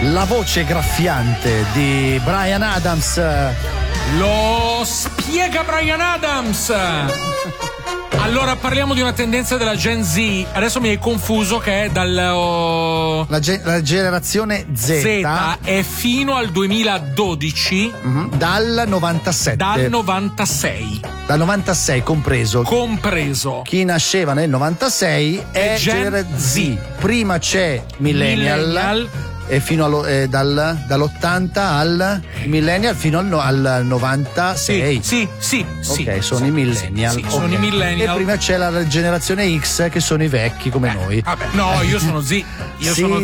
La voce graffiante di Bryan Adams. Lo spiega Bryan Adams. Allora parliamo di una tendenza della Gen Z. Adesso mi hai confuso che è la generazione Z è fino al 2012. Dal 97. Dal 96. Dal 96 compreso. Chi nasceva nel 96 è Gen Z. Prima c'è Millennial. E fino dall'80 al millennial fino al 96. Sì. Ok, sono i millennial. Sì, sono i millennial. E prima c'è la generazione X, che sono i vecchi come noi. Vabbè, no, io sono Z. Io sono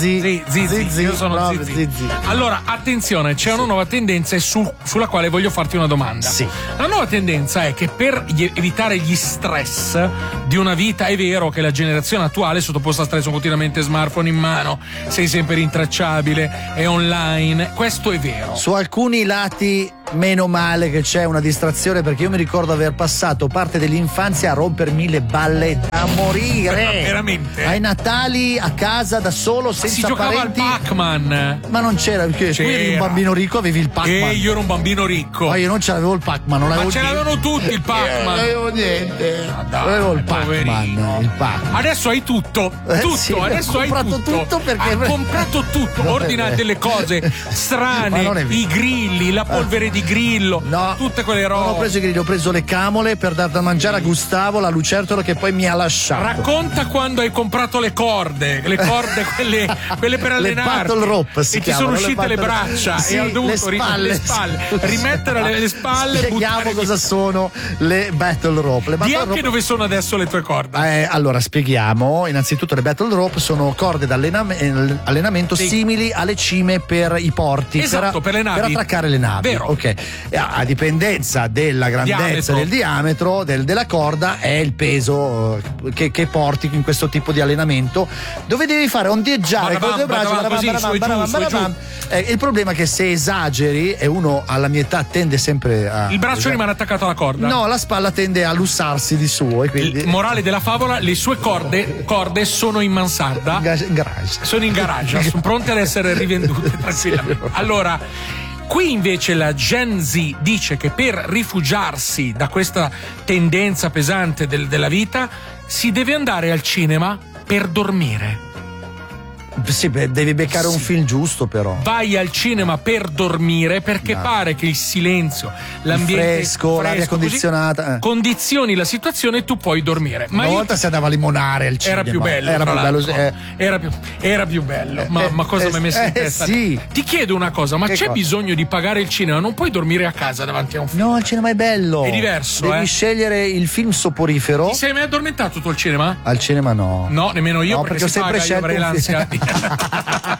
Z. Allora, attenzione, c'è una nuova tendenza sulla quale voglio farti una domanda. Sì. La nuova tendenza è che per evitare gli stress di una vita, è vero che la generazione attuale è sottoposta a stress, continuamente smartphone in mano, sei sempre intracciabile, è online, questo è vero. Su alcuni lati meno male che c'è una distrazione, perché io mi ricordo aver passato parte dell'infanzia a rompermi le balle da morire. Veramente? Ai Natali a casa da solo, senza si giocava parenti. al Pac-Man. Ma non c'era, perché tu eri un bambino ricco, avevi il Pac-Man. Io ero un bambino ricco. Ma io non ce l'avevo il Pac-Man, non avevo. Ma ce l'avevano tutti il Pac-Man. Non avevo niente. Avevo il Pac-Man. Adesso hai tutto. Sì, adesso hai tutto perché hai comprato tutto. Ordina delle cose strane, i grilli, la polvere di grillo, tutte quelle robe. Non ho preso i grilli, ho preso le camole per dar da mangiare a Gustavo, la lucertola che poi mi ha lasciato. Racconta quando hai comprato le corde quelle per allenarti. Le battle rope e ti sono uscite le braccia e hai dovuto le spalle. Rimettere le spalle. Spieghiamo cosa sono le battle rope. Di anche dove sono adesso le tue corde. Allora spieghiamo. Innanzitutto le battle rope sono corde d'allenamento simili alle cime per i porti. Esatto, per le navi. Per attraccare le navi. Vero. Ok. A dipendenza della grandezza del diametro della corda è il peso che porti in questo tipo di allenamento, dove devi fare ondeggiare con le braccia. Il problema è che se esageri, e uno alla mia età tende sempre a. Il braccio rimane attaccato alla corda? No, la spalla tende a lussarsi di suo. E quindi... Il morale della favola: le sue corde sono in mansarda. Sono in garage, sono pronte ad essere rivendute tranquillamente. Allora, qui invece la Gen Z dice che per rifugiarsi da questa tendenza pesante della vita si deve andare al cinema per dormire. Sì, devi beccare un film giusto, però. Vai al cinema per dormire perché pare che il silenzio, l'ambiente fresco, l'aria condizionata condizioni la situazione e tu puoi dormire. Ma una volta si andava a limonare al cinema. Era più bello. Era più bello. Ma cosa mi hai messo in testa? Sì. Ti chiedo una cosa, ma c'è bisogno di pagare il cinema? Non puoi dormire a casa davanti a un film? No, il cinema è bello. È diverso, devi scegliere il film soporifero. Ti sei mai addormentato tu al cinema? Al cinema no. No, nemmeno io, perché ho sempre scelto io avrei l'ansia.